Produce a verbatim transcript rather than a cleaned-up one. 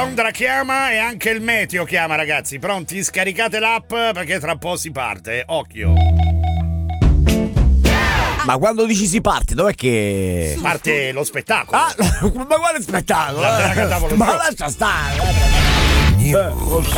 Londra chiama e anche il meteo chiama, ragazzi. Pronti? Scaricate l'app perché tra un po' si parte. Occhio. Ma quando dici si parte, dov'è che parte lo spettacolo? Ah, ma quale spettacolo? La, la cantavo lo ma so. lascia stare. Eh,